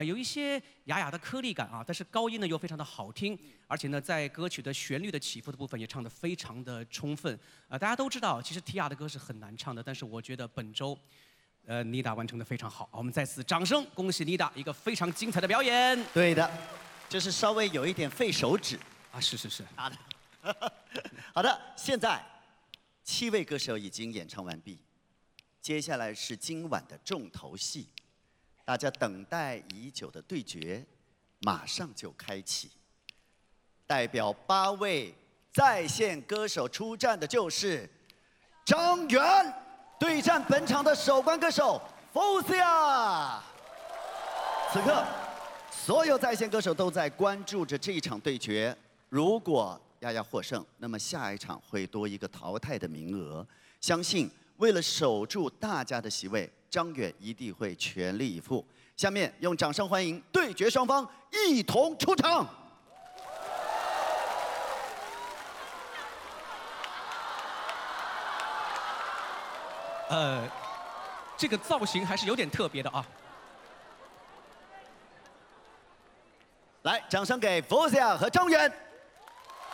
有一些哑哑的颗粒感啊，但是高音呢又非常的好听，而且呢在歌曲的旋律的起伏的部分也唱得非常的充分。大家都知道，其实提亚的歌是很难唱的，但是我觉得本周，妮达完成的非常好。我们再次掌声恭喜妮达一个非常精彩的表演。 对的，就是稍微有一点费手指啊，是。 好的，好的，现在7位歌手已经演唱完毕，接下来是今晚的重头戏。 大家等待已久的对决，马上就开启。代表8位在线歌手出战的就是张远对战本场的首关歌手 Fausia。此刻，所有在线歌手都在关注着这一场对决。如果丫丫获胜，那么下一场会多一个淘汰的名额。相信为了守住大家的席位。 张远一定会全力以赴。下面用掌声欢迎对决双方一同出场。 这个造型还是有点特别的啊。 来，掌声给 Fausia 和张远。